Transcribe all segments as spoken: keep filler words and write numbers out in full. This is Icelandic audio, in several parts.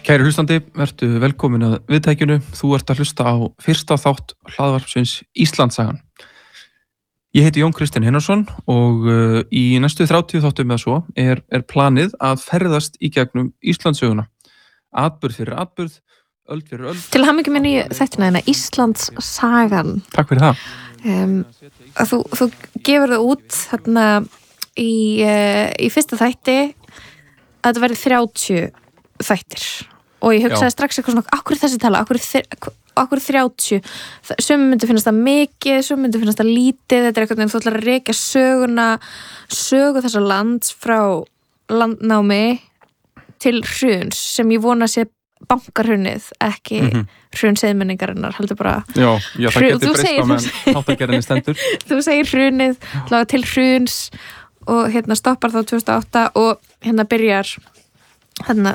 Kæri hlustandi, vertu velkomin að viðtækjunu. Þú ert að hlusta á fyrsta þátt hlaðvarpsins Íslandssagan. Ég heiti Jón Kristinn Einarsson og uh, í næstu þrjátíu þáttum eða svo er, er planið að ferðast í gegnum Íslandssöguna. Atburð fyrir atburð, öld fyrir öld. Til hamingju minni þættina hérna Íslandssagan. Takk fyrir það. Um, þú, þú gefur það út þarna í, uh, í fyrsta þætti að þetta verði þrjátíu þættir. Og ég hugsaði Já. strax eitthvað svona, akkur er þessi tala, akkur er, akkur er þrjátíu, sumum myndi finnast það mikið, sumum myndi finnast það lítið, þetta er eitthvað en þú ætlar að rekja söguna, sögu þessa lands frá landnámi til hruns, sem ég vona sé bankarhrunnið, ekki mm -hmm. hrun seiðmenningarinnar, heldur bara Já, já það getur breyst á meðan þáttagerðinni stendur. Þú segir hrunið, hlaga til hruns og hérna stoppar þá tvö þúsund og átta og hérna byrjar hérna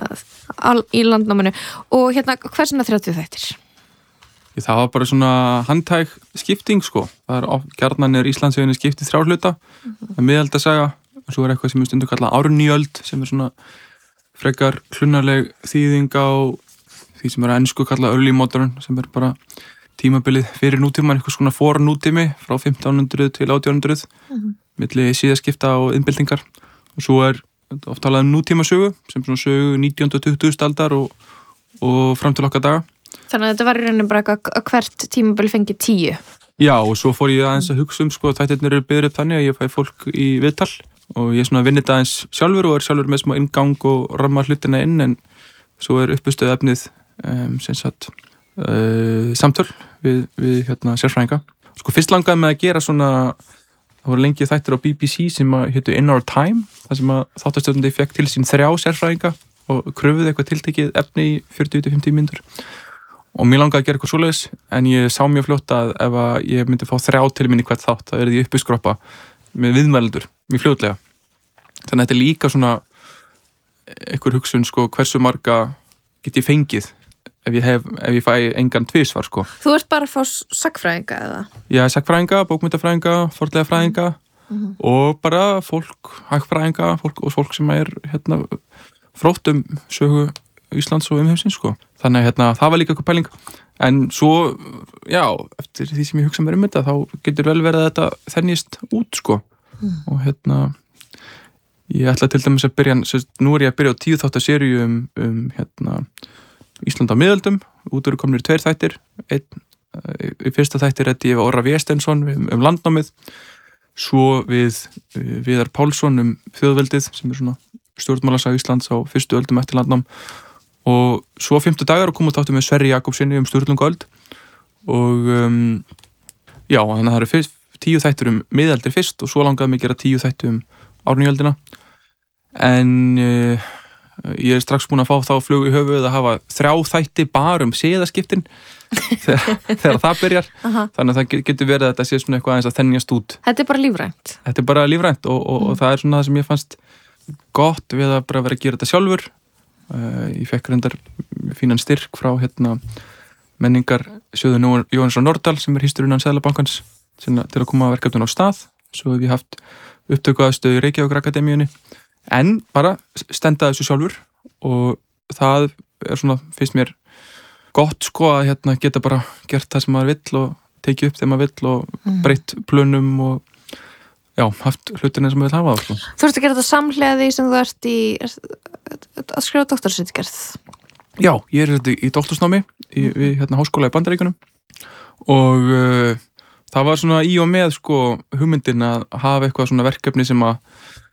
í landnáminu og hérna hversuna þrjátíu þættir? Það var bara svona handhæg skipting sko, það er gjarnan er Íslandssögunni skiptið þrjá hluta mm-hmm. miðaldasaga og svo er eitthvað sem við stundum kalla árnýöld sem er svona frekar klunarleg þýðing á því sem er á ensku kalla early modern sem er bara tímabilið fyrir nútíman, eitthvað svona for nútími frá fimmtán hundruð til átján hundruð mm-hmm. milli síðaskipta og innbyltingar og svo er oft talað um nútímasögu sem svona sögu nítjándu og tuttugustu aldar og, og fram til okkar daga. Þannig að þetta var í rauninni bara eitthvað að hvert tímabil fengi tíu. Já, og svo fór ég aðeins að hugsa um sko að þættirnir eru byggðir upp þannig að ég fæ fólk í viðtal og ég svona vinn þetta aðeins sjálfur og er sjálfur með smá inngang og ramma hlutina inn en svo er uppustöð efnið um, sem sagt uh, samtöl við, við hérna sérfræðinga. Sko fyrst langaði með að gera svona það voru lengi þættir á B B C sem hétu In Our Time, þar sem að þáttastjórnandi fekk til sín þrjá sérfræðinga og kröfuði eitthvað tiltekið efni í fjörutíu til fimmtíu mínútur. Og mér langaði að gera eitthvað svoleiðis, en ég sá mjög fljótt að ef að ég myndi fá þrjá til minni hvert þátt, þá verði ég uppiskroppa með viðmælendur, mjög fljótlega. Þannig að þetta er líka svona einhver hugsun, sko, hversu marga get ég fengið ef ég, hef, ef ég fæ engan tvisvar, sko. Þú ert bara að fá sagnfræðinga, eða? Já, sagnfræðinga, bókmyndafræðinga, fornleifafræðinga mm-hmm. og bara fólk, hagfræðinga fólk, og fólk sem er hérna, frótt um sögu Íslands og umheimsins, sko. Þannig að hérna, það var líka eitthvað pæling. En svo, já, eftir því sem ég hugsa mér um þetta, þá getur vel verið að þetta þennist út, sko. Mm. Og hérna, ég ætla til dæmis að byrja, sérst, nú er ég að byrja á tíu þáttar seríu um, um hérna, Ísland á miðöldum, út eru komnir tveir þættir, einn, í fyrsta þættir ræddi ég við Orra Vésteinsson um, um landnámið, svo við Viðar Pálsson um þjóðveldið sem er svona stjórnmálasaga Íslands á fyrstu öldum eftir landnám og svo fimmtu dagar og komum þáttum með Sverri Jakobsinni um Sturlungaöld og um, já, þannig að það eru fyrst, tíu þættir um miðaldir fyrst og svo langaði mig að gera tíu þættir um árnýöldina en uh, ég er strax búin að fá þá flug í höfuð að hafa þrjá þætti bara um siðaskiptin þegar, þegar það byrjar Aha. Þannig að það getur verið að þetta sé svona eitthvað aðeins að þennjast út. Þetta er bara lífrænt. Þetta er bara lífrænt og, og, mm. og það er svona það sem ég fannst gott við að bara vera að gera þetta sjálfur. Uh, ég fekk reyndar fínan styrk frá hérna menningar sjóðu Jóhannesson Nordal sem er historiunnan Seðlabankans til að koma að verkefnun á stað. Svo hef ég haft upptökuaðstöðu í Reykjavík Akademíunni en bara stenda þessu sjálfur og það er svona, finnst mér gott sko að hérna geta bara gert það sem maður vill og tekið upp þegar maður vill og mm. breytt plönum og já, haft hlutina sem maður vill hafa sko. Þú ert að gera þetta samhliða því sem þú ert í að skrifa doktorsritgerð? Já, ég er í doktorsnámi í, við hérna háskóla í Bandaríkjunum og uh, það var svona í og með sko hugmyndin að hafa eitthvað svona verkefni sem að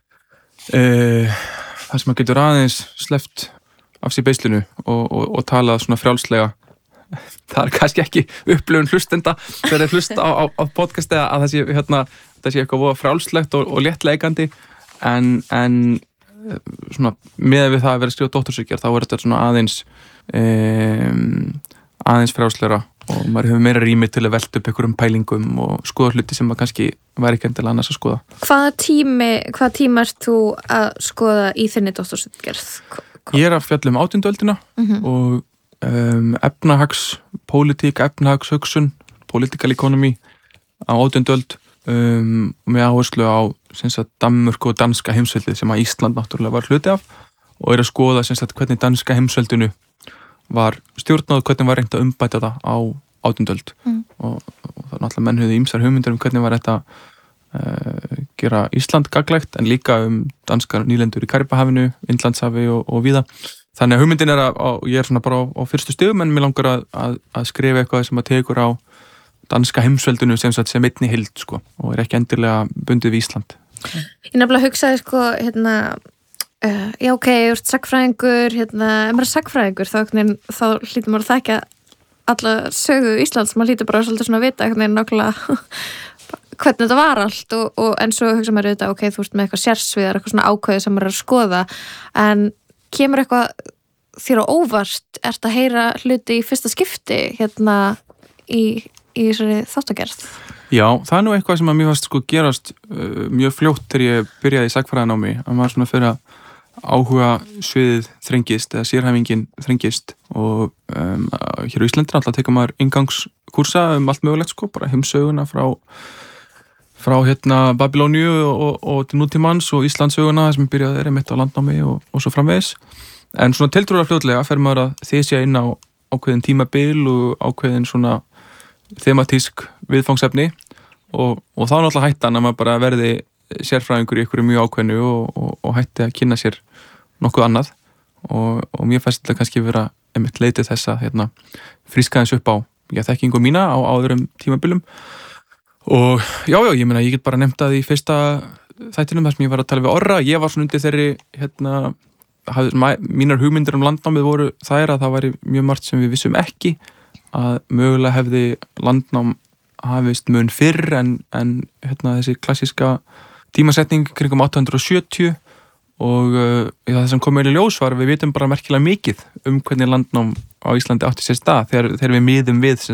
Uh, það sem að getur aðeins sleppt af sér beislinu og, og, og talað svona frjálslega það er kannski ekki upplifun hlustenda þegar þeir hlusta á, á, á podcasti að það sé, hérna, það sé eitthvað frjálslegt og, og léttleikandi en, en svona með við það að vera að skrifa doktorsritgerð þá er þetta svona aðeins um, aðeins frjálslegra og maður hefur meira rými til að velta upp einhverjum pælingum og skoða hluti sem maður kannski væri ekki endilega annars að skoða. Hvaða tími, hvaða tíma ert þú að skoða í þinni doktorsritgerð? Ég er að fjalla um átjándu öldina mm-hmm. og um, efnahags, pólitík, efnahags, hugsun, political economy á átjándu öld um, með áherslu á sem sagt, Danmörku og danska heimsveldið sem að Ísland náttúrulega var hluti af og er að skoða sem sagt, hvernig danska heimsveldinu var stjórnað, hvernig var reynt að umbæta það á átjándu öld mm. og, og það er náttúrulega menn höfðu ýmsar hugmyndir um hvernig var þetta uh, gera Ísland gaglegt en líka um danskar nýlendur í Karíbahafinu, Indlandshafi og, og víða. Þannig að hugmyndin er að, að ég er svona bara á, á fyrstu stigum en mér langar að, að, að skrifa eitthvað sem að tekur á danska heimsveldinu sem, sem einni heild sko og er ekki endilega bundið við Ísland. Ég nefnilega hugsaði sko hérna, uh, já ok, ég ert sagfræðingur, hérna, ef maður er sagfræðingur þá, þá hlýtur maður að þekka alla sögu Íslands, maður hlýtur bara svolítið svona að vita hvernig nákvæmlega hvernig þetta var allt og, og en svo hugsa maður auðvitað, ok, þú ert með eitthvað sérsviðar, eitthvað svona ákvæði sem maður er að skoða en kemur eitthvað þér á óvart, ert að heyra hluti í fyrsta skipti hérna í, í þessari þáttagerð? Já, það er nú eitthvað sem að mér fannst sko gerast uh, mjög fljótt þegar ég byrjaði í sagfræðinámi að maður svona fyrir að áhuga sviðið þrengist eða sérhæfingin þrengist og um, hér á Íslandi alltaf tekur maður inngangskursa um allt mögulegt sko, bara heimsöguna frá frá hérna Babylóníu og, og, og til nútímans og Íslandssöguna sem byrjaði er mitt á landnámi og, og svo framvegis en svona tiltrúlega fljótlega fer maður að þysja inn á ákveðin tímabil og ákveðin svona thematísk viðfangsefni og, og þá er náttúrulega hættan að maður bara verði sérfræðingur í einhverju mjög ákveðnu og, og, og hætti að kynna sér nokkuð annað og, og mér fannst þetta kannski vera einmitt leitið þessa hérna, frískaðins upp á ég þekkingu mína á áðurum tímabilum og já, já, ég meina ég get bara nefnt að í fyrsta þættinum þar sem ég var að tala við Orra, ég var svona undir þeirri hérna, hafði, mínar hugmyndir um landnámið voru þær að það væri mjög margt sem við vissum ekki að mögulega hefði landnám hafist mun fyrr en, en hérna, þessi klassíska tímasetning kringum átta hundruð og sjötíu og uh, það sem kom með í ljós var við vitum bara merkilega mikið um hvernig landnám á Íslandi átti sér stað þegar, þegar við miðum við